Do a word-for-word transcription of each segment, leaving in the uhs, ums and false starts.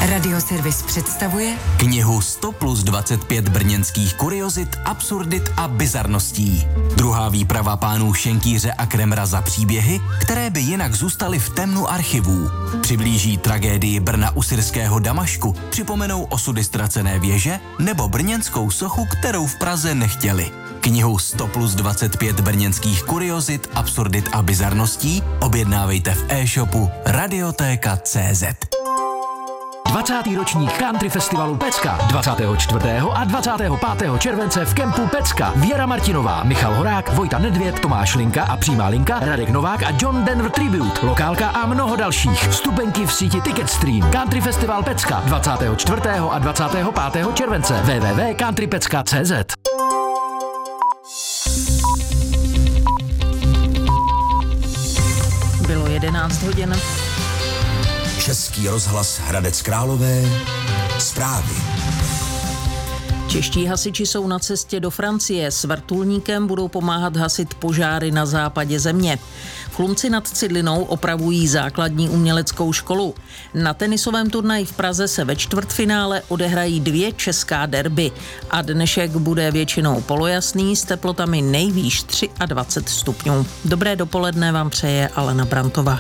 Radioservis představuje knihu sto plus dvacet pět brněnských kuriozit, absurdit a bizarností. Druhá výprava pánů Šenkýře a Kremra za příběhy, které by jinak zůstaly v temnu archivů. Přiblíží tragédii Brna u syrského Damašku, připomenou osudy ztracené věže nebo brněnskou sochu, kterou v Praze nechtěli. Knihu sto plus dvacet pět brněnských kuriozit, absurdit a bizarností objednávejte v e-shopu radiotéka tečka cé zet. dvacátý ročník Country Festivalu Pecka dvacátého čtvrtého a dvacátého pátého července v kempu Pecka. Věra Martinová, Michal Horák, Vojta Nedvěd, Tomáš Linka a Přímá linka, Radek Novák a John Denver Tribute, Lokálka a mnoho dalších. Vstupenky v síti Ticketstream. Country Festival Pecka dvacátého čtvrtého a dvacátého pátého července. w w w tečka country pecka tečka cé zet. Bylo jedenáct hodin. Český rozhlas Hradec Králové. Zprávy. Čeští hasiči jsou na cestě do Francie. S vrtulníkem budou pomáhat hasit požáry na západě země. V Chlumci nad Cidlinou opravují základní uměleckou školu. Na tenisovém turnaji v Praze se ve čtvrtfinále odehrají dvě česká derby. A dnešek bude většinou polojasný s teplotami nejvýš dvacet tři stupňů. Dobré dopoledne vám přeje Alena Brantová.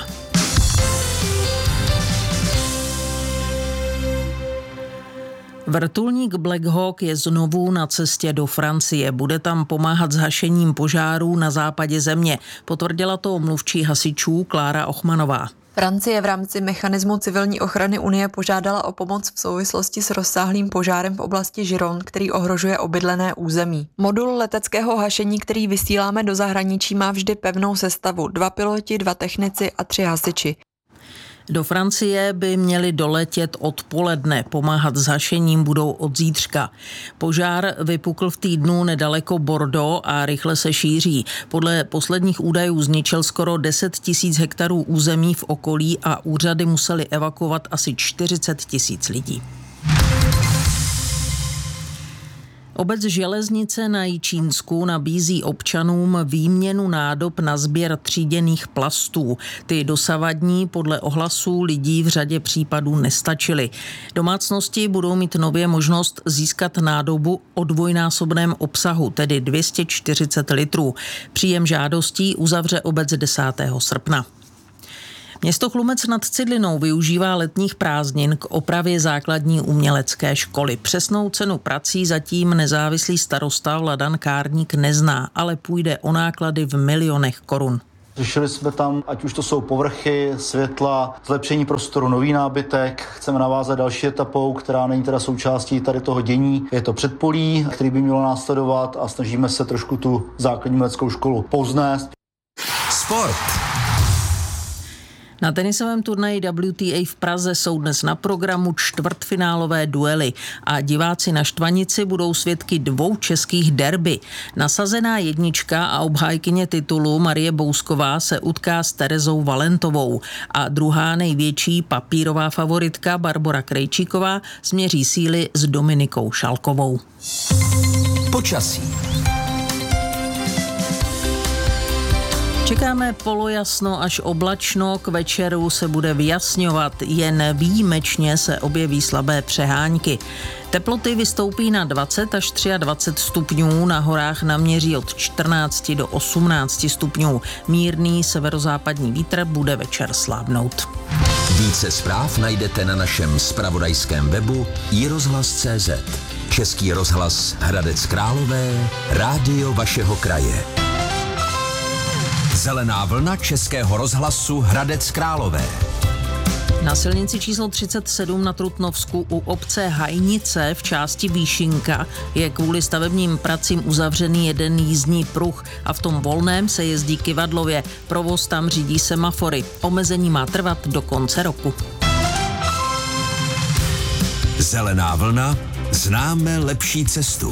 Vrtulník Black Hawk je znovu na cestě do Francie. Bude tam pomáhat s hašením požárů na západě země. Potvrdila to mluvčí hasičů Klára Ochmanová. Francie v rámci mechanismu civilní ochrany Unie požádala o pomoc v souvislosti s rozsáhlým požárem v oblasti Gironde, který ohrožuje obydlené území. Modul leteckého hašení, který vysíláme do zahraničí, má vždy pevnou sestavu. Dva piloti, dva technici a tři hasiči. Do Francie by měli doletět odpoledne, pomáhat s hašením budou od zítřka. Požár vypukl v týdnu nedaleko Bordeaux a rychle se šíří. Podle posledních údajů zničil skoro deset tisíc hektarů území v okolí a úřady musely evakuovat asi čtyřicet tisíc lidí. Obec Železnice na Jičínsku nabízí občanům výměnu nádob na sběr tříděných plastů. Ty dosavadní podle ohlasů lidí v řadě případů nestačily. Domácnosti budou mít nově možnost získat nádobu o dvojnásobném obsahu, tedy dvě stě čtyřicet litrů. Příjem žádostí uzavře obec desátého srpna. Město Chlumec nad Cidlinou využívá letních prázdnin k opravě základní umělecké školy. Přesnou cenu prací zatím nezávislý starosta Vladan Kárník nezná, ale půjde o náklady v milionech korun. Řešili jsme tam, ať už to jsou povrchy, světla, zlepšení prostoru, nový nábytek. Chceme navázat další etapou, která není teda součástí tady toho dění. Je to předpolí, který by mělo následovat a snažíme se trošku tu základní uměleckou školu poznést. Sport. Na tenisovém turnaji W T A v Praze jsou dnes na programu čtvrtfinálové duely a diváci na Štvanici budou svědky dvou českých derby. Nasazená jednička a obhájkyně titulu Marie Bousková se utká s Terezou Valentovou a druhá největší papírová favoritka Barbora Krejčíková změří síly s Dominikou Šalkovou. Počasí. Čekáme polojasno až oblačno, k večeru se bude vyjasňovat, jen výjimečně se objeví slabé přehánky. Teploty vystoupí na dvacet až dvacet tři stupňů, na horách naměří od čtrnáct do osmnáct stupňů. Mírný severozápadní vítr bude večer slábnout. Více zpráv najdete na našem zpravodajském webu i rozhlas tečka cé zet. Český rozhlas Hradec Králové, rádio vašeho kraje. Zelená vlna Českého rozhlasu Hradec Králové. Na silnici číslo třicet sedm na Trutnovsku u obce Hajnice v části Výšinka je kvůli stavebním pracím uzavřený jeden jízdní pruh a v tom volném se jezdí kyvadlově. Provoz tam řídí semafory. Omezení má trvat do konce roku. Zelená vlna, známe lepší cestu.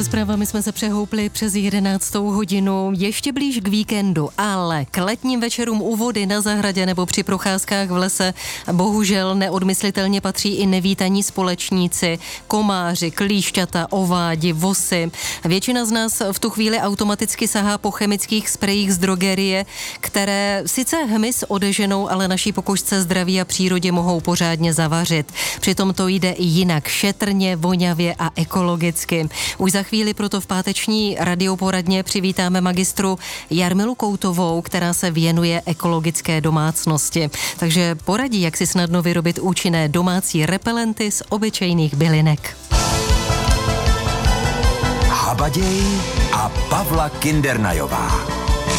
Se zprávami jsme se přehoupli přes jedenáctou hodinu, ještě blíž k víkendu, ale k letním večerům u vody na zahradě nebo při procházkách v lese bohužel neodmyslitelně patří i nevítaní společníci, komáři, klíšťata, ovádi, vosy. Většina z nás v tu chvíli automaticky sahá po chemických sprejích z drogerie, které sice hmyz odeženou, ale naší pokožce, zdraví a přírodě mohou pořádně zavařit. Přitom to jde i jinak, šetrně, vonavě a ekologicky. Už za chvíli proto v páteční radioporadně přivítáme magistru Jarmilu Koutovou, která se věnuje ekologické domácnosti. Takže poradí, jak si snadno vyrobit účinné domácí repelenty z obyčejných bylinek. Habaděj a Pavla Kindernajová.